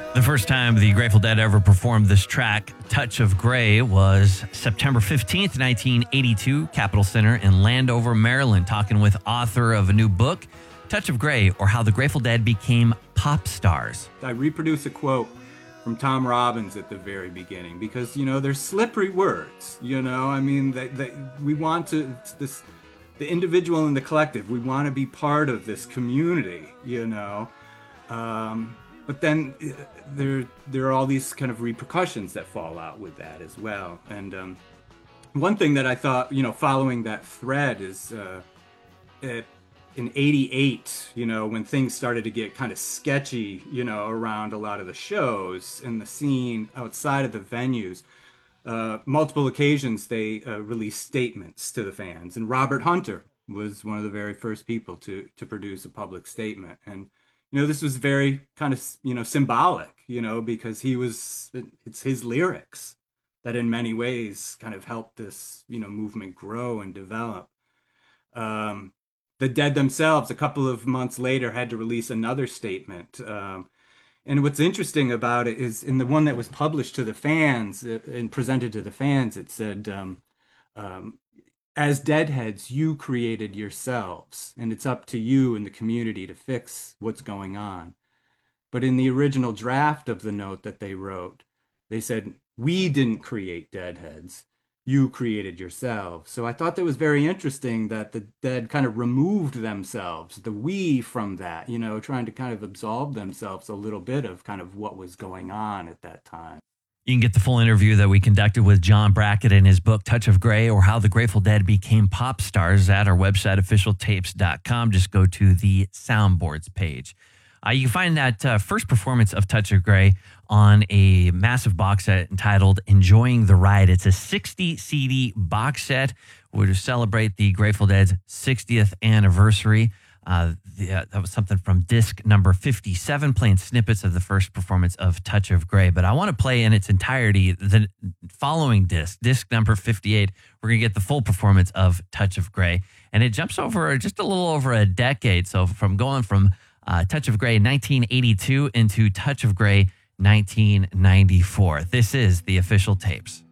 The first time the Grateful Dead ever performed this track, Touch of Grey, was September 15th, 1982, Capitol Center in Landover, Maryland, talking with author of a new book, Touch of Grey, or How the Grateful Dead Became Pop Stars. I reproduce a quote from Tom Robbins at the very beginning because, there's slippery words, I mean, we want to, the individual and the collective, we want to be part of this community, but then there are all these kind of repercussions that fall out with that as well. And one thing that I thought, following that thread is in 88, when things started to get kind of sketchy, around a lot of the shows and the scene outside of the venues, multiple occasions they released statements to the fans. And Robert Hunter was one of the very first people to produce a public statement. And this was very kind of, symbolic, because it's his lyrics that in many ways kind of helped this, movement grow and develop. The Dead themselves, a couple of months later, had to release another statement. And what's interesting about it is in the one that was published to the fans and presented to the fans, it said, as Deadheads, you created yourselves, and it's up to you and the community to fix what's going on. But in the original draft of the note that they wrote, they said, we didn't create Deadheads, you created yourselves. So I thought that was very interesting that the Dead kind of removed themselves, the we from that, trying to kind of absolve themselves a little bit of kind of what was going on at that time. You can get the full interview that we conducted with John Brackett in his book, Touch of Grey, or How the Grateful Dead Became Pop Stars at our website, officialtapes.com. Just go to the soundboards page. You can find that first performance of Touch of Grey on a massive box set entitled Enjoying the Ride. It's a 60 CD box set to celebrate the Grateful Dead's 60th anniversary. That was something from disc number 57, playing snippets of the first performance of Touch of Grey. But I want to play in its entirety the following disc number 58. We're going to get the full performance of Touch of Grey. And it jumps over just a little over a decade. So from going from Touch of Grey 1982 into Touch of Grey 1994. This is the Official Tapes.